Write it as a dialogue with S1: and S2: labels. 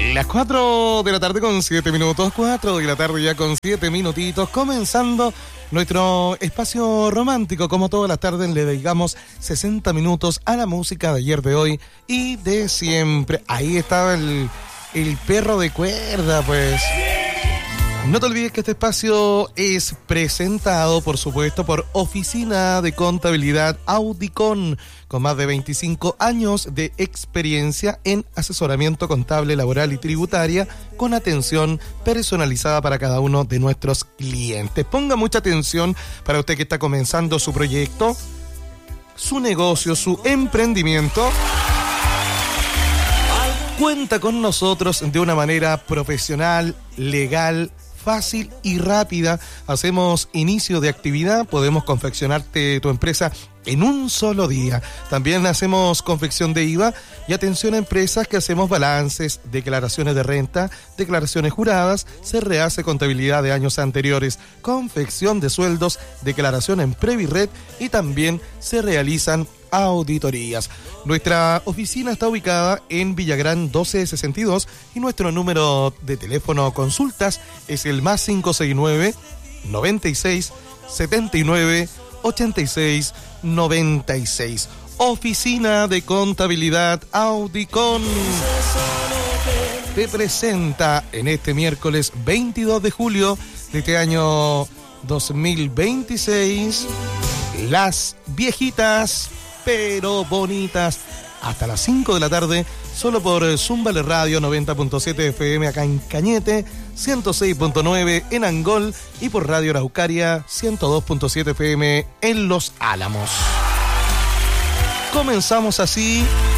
S1: Las 4 de la tarde con 7 minutos, 4 de la tarde ya con 7 minutitos, comenzando nuestro espacio romántico. Como todas las tardes le dedicamos 60 minutos a la música de ayer, de hoy y de siempre. Ahí estaba el perro de cuerda, pues. No te olvides que este espacio es presentado, por supuesto, por Oficina de Contabilidad Audicon, con más de 25 años de experiencia en asesoramiento contable, laboral y tributaria, con atención personalizada para cada uno de nuestros clientes. Ponga mucha atención para usted que está comenzando su proyecto, su negocio, su emprendimiento. Cuenta con nosotros de una manera profesional, legal, fácil y rápida. Hacemos inicio de actividad, podemos confeccionarte tu empresa en un solo día. También hacemos confección de IVA y atención a empresas que hacemos balances, declaraciones de renta, declaraciones juradas, se rehace contabilidad de años anteriores, confección de sueldos, declaración en Previred y también se realizan auditorías. Nuestra oficina está ubicada en Villagrán 1262 y nuestro número de teléfono consultas es el más 569 96 79 86 96. Oficina de Contabilidad Audicon te presenta en este miércoles 22 de julio de este año 2026 Las Viejitas pero Bonitas, hasta las 5 de la tarde, solo por Zumbale Radio 90.7 FM acá en Cañete, 106.9 en Angol y por Radio Araucaria 102.7 FM en Los Álamos. Comenzamos así